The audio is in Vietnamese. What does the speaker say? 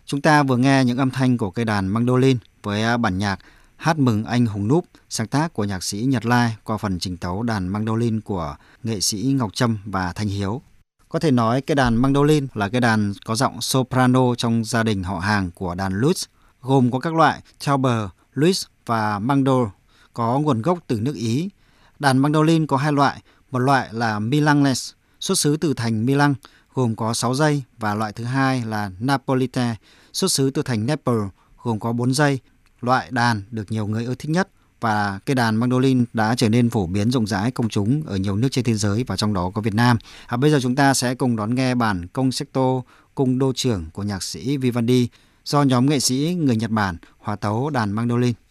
Chúng ta vừa nghe những âm thanh của cây đàn mandolin với bản nhạc Hát mừng anh Hùng Núp, sáng tác của nhạc sĩ Nhật Lai qua phần chỉnh tấu đàn mandolin của nghệ sĩ Ngọc Trâm và Thanh Hiếu. Có thể nói cây đàn mandolin là cây đàn có giọng soprano trong gia đình họ hàng của đàn lute, gồm có các loại tuba, lute và mandol, có nguồn gốc từ nước Ý. Đàn mandolin có hai loại, một loại là Milanese, xuất xứ từ thành Milan, gồm có 6 dây, và loại thứ hai là Napolitan, xuất xứ từ thành Naples, gồm có 4 dây. Loại đàn được nhiều người ưa thích nhất, và cây đàn mandolin đã trở nên phổ biến rộng rãi công chúng ở nhiều nước trên thế giới và trong đó có Việt Nam. Bây giờ chúng ta sẽ cùng đón nghe bản Concerto cung đô trưởng của nhạc sĩ Vivaldi do nhóm nghệ sĩ người Nhật Bản hòa tấu đàn mandolin.